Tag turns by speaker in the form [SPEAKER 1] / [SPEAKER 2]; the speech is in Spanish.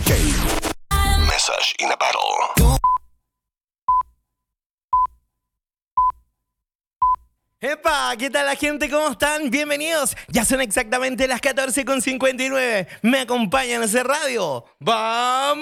[SPEAKER 1] Message in a Bottle.
[SPEAKER 2] ¡Epa! ¿Qué tal la gente? ¿Cómo están? Bienvenidos. Ya son exactamente las 14:59. ¿Me acompañan a hacer radio? ¡Vamos!